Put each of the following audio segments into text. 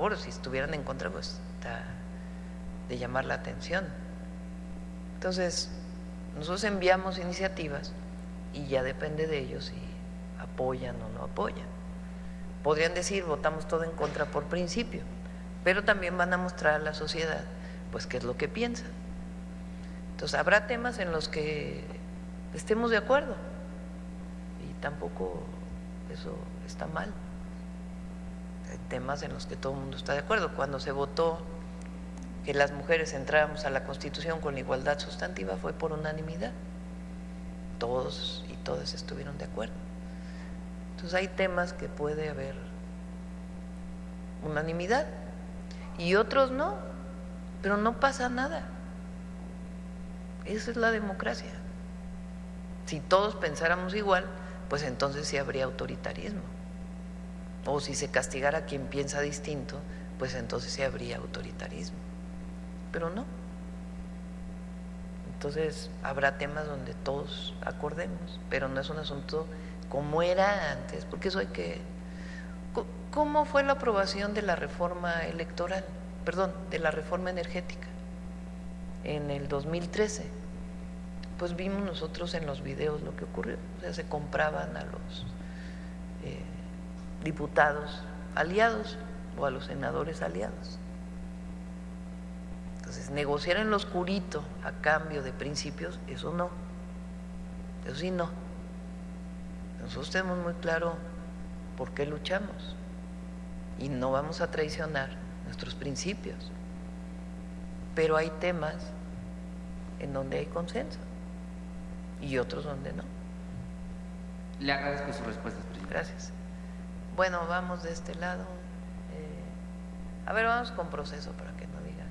favor, si estuvieran en contra, pues está de llamar la atención. Entonces, nosotros enviamos iniciativas y ya depende de ellos si apoyan o no apoyan. Podrían decir, votamos todo en contra por principio, pero también van a mostrar a la sociedad, pues, qué es lo que piensan. Entonces, habrá temas en los que estemos de acuerdo y tampoco eso está mal. Hay temas en los que todo el mundo está de acuerdo. Cuando se votó que las mujeres entráramos a la Constitución con la igualdad sustantiva fue por unanimidad. Todos y todas estuvieron de acuerdo. Entonces hay temas que puede haber unanimidad y otros no, pero no pasa nada. Esa es la democracia. Si todos pensáramos igual, pues entonces sí habría autoritarismo. O si se castigara a quien piensa distinto, pues entonces sí habría autoritarismo. Pero no. Entonces habrá temas donde todos acordemos, pero no es un asunto como era antes, porque eso hay que… ¿Cómo fue la aprobación de la reforma electoral? Perdón, de la reforma energética en el 2013? Pues vimos nosotros en los videos lo que ocurrió. O sea, se compraban a los diputados aliados o a los senadores aliados. Entonces, negociar en lo oscurito a cambio de principios, eso no, eso sí no. Nosotros tenemos muy claro por qué luchamos y no vamos a traicionar nuestros principios, pero hay temas en donde hay consenso y otros donde no. Le agradezco su respuesta, presidente. Gracias. Bueno, vamos de este lado. A ver, vamos con proceso para que no digan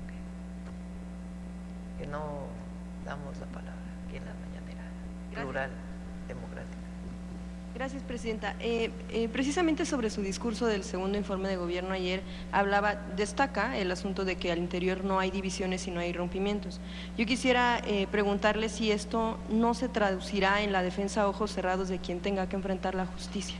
que no damos la palabra aquí en la mañanera. Gracias. Plural, democrática. Gracias, presidenta. Precisamente sobre su discurso del segundo informe de gobierno ayer, destaca el asunto de que al interior no hay divisiones y no hay rompimientos. Yo quisiera preguntarle si esto no se traducirá en la defensa a ojos cerrados de quien tenga que enfrentar la justicia.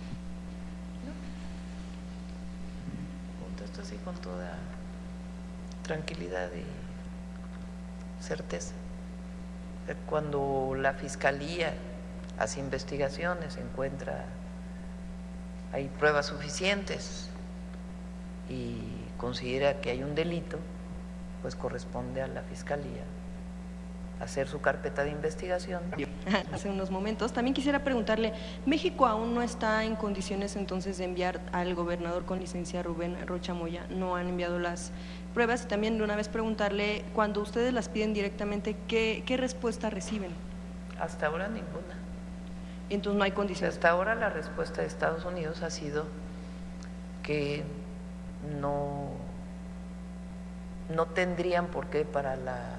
Contesto así con toda tranquilidad y certeza. Cuando la Fiscalía hace investigaciones, encuentra, hay pruebas suficientes y considera que hay un delito, pues corresponde a la Fiscalía hacer su carpeta de investigación. Hace unos momentos. También quisiera preguntarle, ¿México aún no está en condiciones entonces de enviar al gobernador con licencia Rubén Rocha Moya? ¿No han enviado las pruebas? Y también de una vez preguntarle, cuando ustedes las piden directamente, ¿qué respuesta reciben? Hasta ahora ninguna. Entonces no hay condiciones. Hasta ahora la respuesta de Estados Unidos ha sido que no tendrían por qué para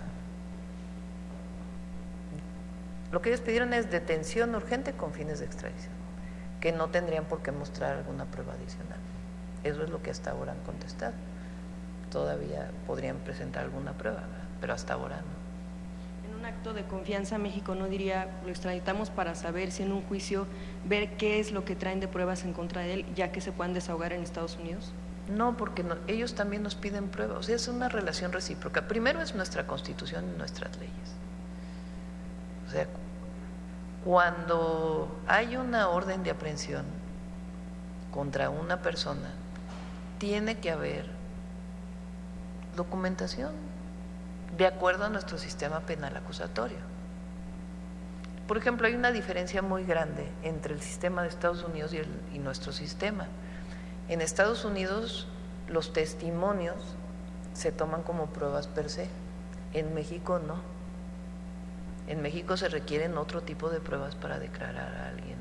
lo que ellos pidieron es detención urgente con fines de extradición, que no tendrían por qué mostrar alguna prueba adicional. Eso es lo que hasta ahora han contestado. Todavía podrían presentar alguna prueba, ¿verdad? Pero hasta ahora no. En un acto de confianza, México no diría, lo extraditamos para saber si en un juicio, ver qué es lo que traen de pruebas en contra de él, ya que se puedan desahogar en Estados Unidos. No, porque ellos también nos piden pruebas. O sea, es una relación recíproca. Primero es nuestra Constitución y nuestras leyes. O sea, cuando hay una orden de aprehensión contra una persona, tiene que haber documentación de acuerdo a nuestro sistema penal acusatorio. Por ejemplo, hay una diferencia muy grande entre el sistema de Estados Unidos y nuestro sistema. En Estados Unidos los testimonios se toman como pruebas per se, en México no. En México se requieren otro tipo de pruebas para declarar a alguien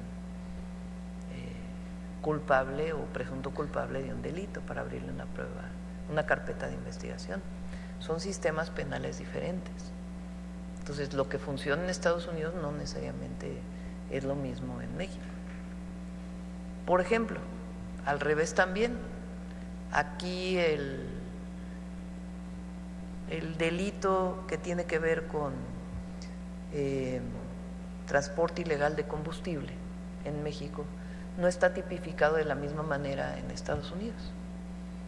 culpable o presunto culpable de un delito, para abrirle una prueba, una carpeta de investigación. Son sistemas penales diferentes. Entonces, lo que funciona en Estados Unidos no necesariamente es lo mismo en México. Por ejemplo, al revés también, aquí el delito que tiene que ver con transporte ilegal de combustible en México no está tipificado de la misma manera en Estados Unidos.